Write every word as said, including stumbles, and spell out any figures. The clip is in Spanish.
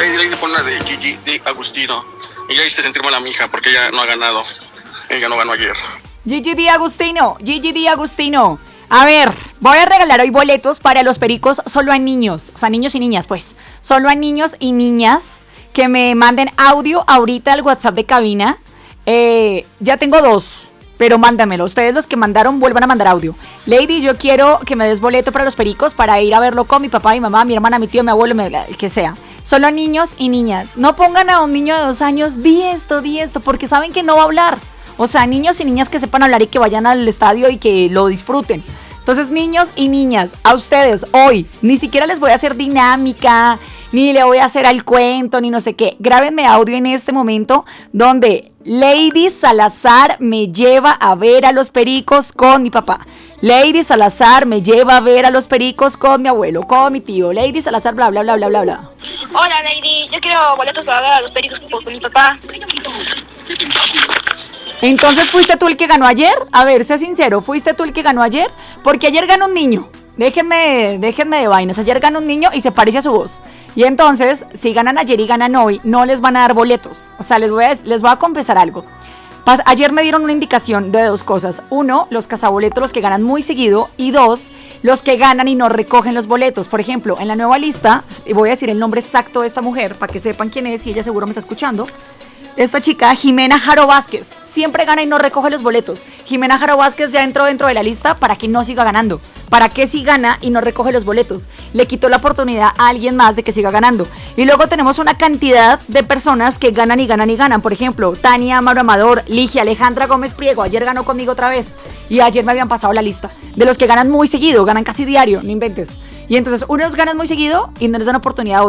Lady, Lady, pon la de Gigi Di Agostino. Y ya hiciste sentir mal a mi hija porque ella no ha ganado. Ella no ganó ayer. Gigi Di Agostino, Gigi Di Agostino. A ver, voy a regalar hoy boletos para los pericos solo a niños. O sea, niños y niñas, pues. Solo a niños y niñas que me manden audio ahorita al WhatsApp de cabina. Eh, ya tengo dos, pero mándamelo. Ustedes los que mandaron vuelvan a mandar audio. Lady, yo quiero que me des boleto para los pericos para ir a verlo con mi papá, mi mamá, mi hermana, mi tío, mi abuelo, el que sea. Solo niños y niñas. No pongan a un niño de dos años, di esto, di esto, porque saben que no va a hablar. O sea, niños y niñas que sepan hablar y que vayan al estadio y que lo disfruten. Entonces, niños y niñas, a ustedes hoy, ni siquiera les voy a hacer dinámica, ni le voy a hacer al cuento, ni no sé qué. Grábenme audio en este momento donde Lady Salazar me lleva a ver a los pericos con mi papá. Lady Salazar me lleva a ver a los pericos con mi abuelo, con mi tío. Lady Salazar, bla, bla, bla, bla, bla, bla. Hola, Lady. Yo quiero boletos para ver a los pericos con, con mi papá. Entonces, ¿fuiste tú el que ganó ayer? A ver, sé sincero, ¿fuiste tú el que ganó ayer? Porque ayer ganó un niño. Déjenme, déjenme de vainas. Ayer ganó un niño y se parece a su voz. Y entonces, si ganan ayer y ganan hoy, no les van a dar boletos. O sea, les voy a, les voy a confesar algo. Pas- ayer me dieron una indicación de dos cosas. Uno, los cazaboletos, los que ganan muy seguido. Y dos, los que ganan y no recogen los boletos. Por ejemplo, en la nueva lista, y voy a decir el nombre exacto de esta mujer para que sepan quién es y ella seguro me está escuchando. Esta chica, Jimena Jaro Vázquez, siempre gana y no recoge los boletos. Jimena Jaro Vázquez ya entró dentro de la lista para que no siga ganando. ¿Para qué si gana y no recoge los boletos? Le quitó la oportunidad a alguien más de que siga ganando. Y luego tenemos una cantidad de personas que ganan y ganan y ganan. Por ejemplo, Tania Amaro Amador, Ligia, Alejandra Gómez Priego. Ayer ganó conmigo otra vez. Y ayer me habían pasado la lista. De los que ganan muy seguido, ganan casi diario, no inventes. Y entonces unos ganan muy seguido y no les dan oportunidad a otros.